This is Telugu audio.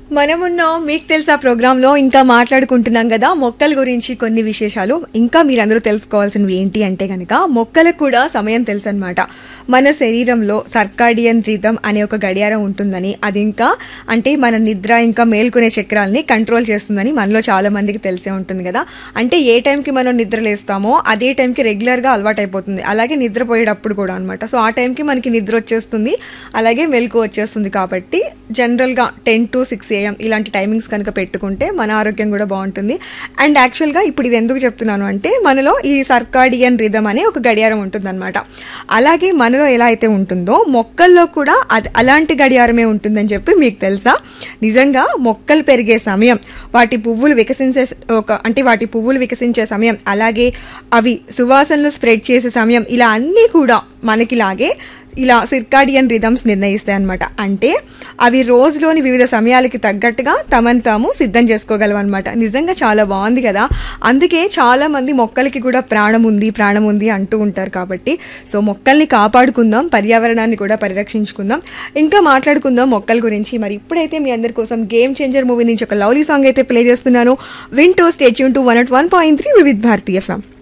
మనమున్నాం మీకు తెలుసా ప్రోగ్రాంలో ఇంకా మాట్లాడుకుంటున్నాం కదా మొక్కల గురించి కొన్ని విశేషాలు. ఇంకా మీరందరూ తెలుసుకోవాల్సినవి ఏంటి అంటే కనుక మొక్కలకు కూడా సమయం తెలుసు అనమాట. మన శరీరంలో సర్కాడియన్ రిథమ్ అనే ఒక గడియారం ఉంటుందని, అది ఇంకా అంటే మన నిద్ర ఇంకా మేల్కొనే చక్రాలని కంట్రోల్ చేస్తుందని మనలో చాలా మందికి తెలిసే ఉంటుంది కదా. అంటే ఏ టైంకి మనం నిద్ర లేస్తామో అదే టైంకి రెగ్యులర్గా అలవాటు అయిపోతుంది. అలాగే నిద్రపోయేటప్పుడు కూడా అనమాట. సో ఆ టైంకి మనకి నిద్ర వచ్చేస్తుంది, అలాగే మెలకు వచ్చేస్తుంది. కాబట్టి జనరల్గా 10 to 6 AM ఇలాంటి టైమింగ్స్ కనుక పెట్టుకుంటే మన ఆరోగ్యం కూడా బాగుంటుంది. అండ్ యాక్చువల్గా ఇప్పుడు ఇది ఎందుకు చెప్తున్నాను అంటే మనలో ఈ సర్కాడియన్ రిథమ్ అనే ఒక గడియారం ఉంటుందన్నమాట. అలాగే మనలో ఎలా అయితే ఉంటుందో మొక్కల్లో కూడా అలాంటి గడియారమే ఉంటుందని చెప్పి మీకు తెలుసా? నిజంగా మొక్కలు పెరిగే సమయం, వాటి పువ్వులు వికసించే సమయం, అలాగే అవి సువాసనలు స్ప్రెడ్ చేసే సమయం, ఇలా అన్నీ కూడా మనకిలాగే ఇలా సిర్కాడియన్ రిథమ్స్ నిర్ణయిస్తాయి అనమాట. అంటే అవి రోజులోని వివిధ సమయాలకి తగ్గట్టుగా తమను తాము సిద్ధం చేసుకోగలవు అనమాట. నిజంగా చాలా బాగుంది కదా. అందుకే చాలా మంది మొక్కలకి కూడా ప్రాణం ఉంది అంటూ ఉంటారు. కాబట్టి సో మొక్కల్ని కాపాడుకుందాం, పర్యావరణాన్ని కూడా పరిరక్షించుకుందాం. ఇంకా మాట్లాడుకుందాం మొక్కల గురించి. మరి ఇప్పుడైతే మీ అందరి కోసం గేమ్ చేంజర్ మూవీ నుంచి ఒక లవ్లీ సాంగ్ అయితే ప్లే చేస్తున్నాను. వింటూ stay tune to 101.3 Vividh Bharati FM.